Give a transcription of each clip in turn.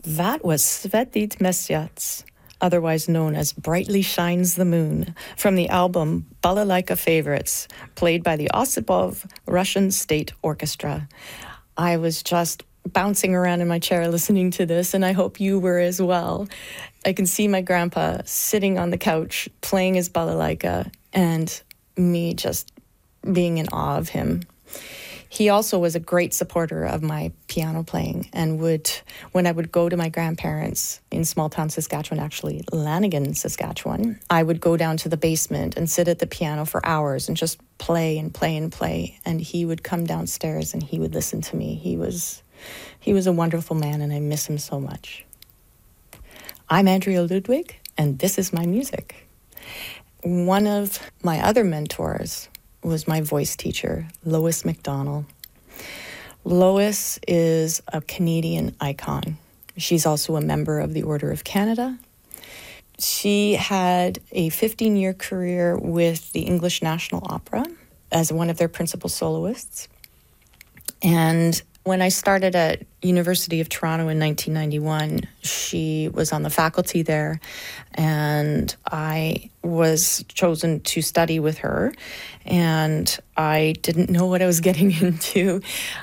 That was Svetlít Mesyac, otherwise known as Brightly Shines the Moon, from the album Balalaika Favorites, played by the Osipov Russian State Orchestra. I was just bouncing around in my chair listening to this, and I hope you were as well. I can see my grandpa sitting on the couch playing his balalaika, and me just being in awe of him. He also was a great supporter of my piano playing, and when I would go to my grandparents in small town Saskatchewan, actually Lanigan, Saskatchewan, I would go down to the basement and sit at the piano for hours and just play and play and play. And he would come downstairs and he would listen to me. He was a wonderful man, and I miss him so much. I'm Andrea Ludwig, and this is my music. One of my other mentors was my voice teacher, Lois McDonald. Lois is a Canadian icon. She's also a member of the Order of Canada. She had a 15-year career with the English National Opera as one of their principal soloists. And when I started at University of Toronto in 1991, she was on the faculty there, and I was chosen to study with her, and I didn't know what I was getting into.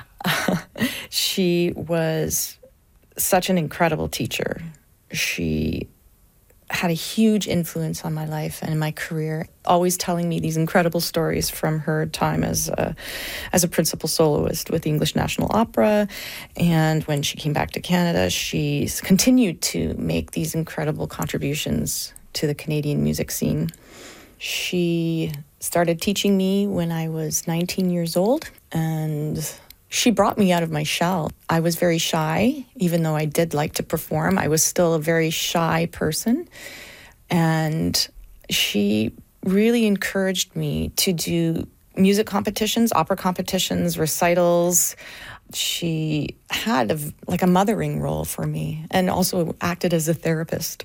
She was such an incredible teacher. She had a huge influence on my life and my career, always telling me these incredible stories from her time as a principal soloist with the English National Opera. And when she came back to Canada, she continued to make these incredible contributions to the Canadian music scene. She started teaching me when I was 19 years old, and she brought me out of my shell. I was very shy, even though I did like to perform. I was still a very shy person. And she really encouraged me to do music competitions, opera competitions, recitals. She had a mothering role for me, and also acted as a therapist.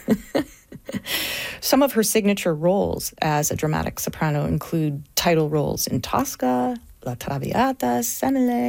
Some of her signature roles as a dramatic soprano include title roles in Tosca, La Traviata, Semele,